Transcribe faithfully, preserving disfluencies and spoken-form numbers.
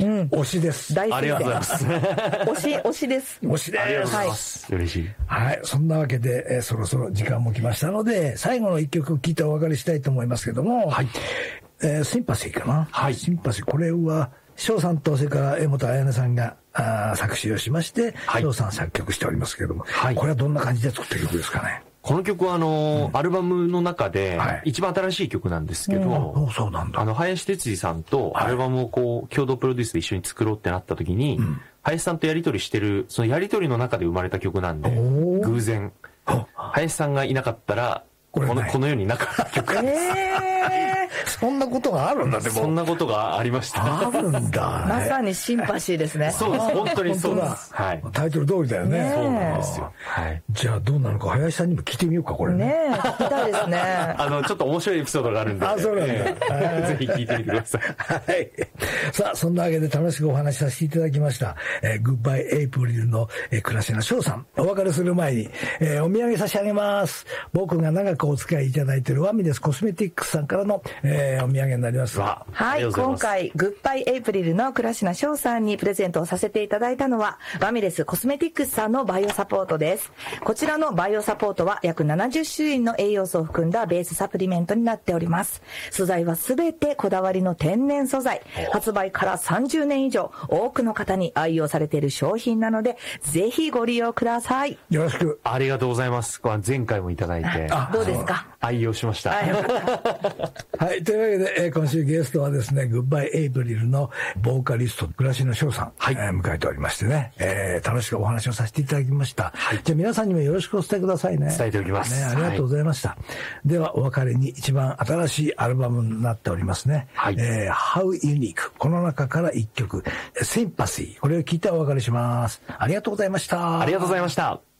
うん、推しです。 大好きです。ありがとうございます。 推し、推しです。 推しです。ありがとうございます。はい、嬉しい。 はい。そんなわけで、えー、そろそろ時間も来ましたので、最後の一曲を聴いてお別れしたいと思いますけども、はい。えー、シンパシーかな。はい。シンパシー。これは、翔さんと、それから江本彩音さんが、あ作詞をしまして、はい、翔さん作曲しておりますけども、はい。これはどんな感じで作った曲ですかね。 この曲はあの、うん、アルバムの中で一番新しい曲なんですけど、 うん、そうなんだ。 あの林哲司さんとアルバムをこう共同プロデュースで一緒に作ろうってなった時に、うん、林さんとやり取りしてるそのやり取りの中で生まれた曲なんで、偶然林さんがいなかったらこのこの世になかった曲です。 えー、そんなことがあるんだ。でもそんなことがありました。 あるんだ、 ね。まさにシンパシーですね。 そうです。本当にそうです。はい。 タイトル通りだよね。 ねそうなんですよ。はい。 じゃあどうなのか林さんにも聞いてみようかこれね。 ねえ、聞きたいですね。 あのちょっと面白いエピソードがあるんで。 あ、そうなんだ。 ぜひ聞いてみてください。 はい。さあそんなわけで楽しくお話しさせていただきました。えー、グッバイエイプリルの、えー、倉科翔さん。お別れする前に、えー、お土産差し上げます。僕が長くお使いいただいているワミレスコスメティックスさんからの、えー、お土産になります。 はい。今回グッバイエイプリルの倉科翔さんにプレゼントをさせていただいたのはワミレスコスメティックスさんのバイオサポートです。こちらのバイオサポートは約ななじゅっしゅるいの栄養素を含んだベースサプリメントになっております。素材はすべてこだわりの天然素材。発売からさんじゅうねん以上多くの方に愛用されている商品なのでぜひご利用ください。 よろしく。 ありがとうございます。前回もいただいてどうですか。 愛用しました。 はい、というわけで、えー、今週ゲストはですね、グッバイエイプリルのボーカリスト倉科翔さん、はい、えー、迎えておりましてね、えー、楽しくお話をさせていただきました。はい、じゃあ皆さんにもよろしくお伝えくださいね。 伝えておきます。 ね、ありがとうございました。はい、ではお別れに一番新しいアルバムになっておりますね。はい、えー、How Unique。この中から一曲、Sympathy。これを聞いてお別れします。ありがとうございました。 ありがとうございました。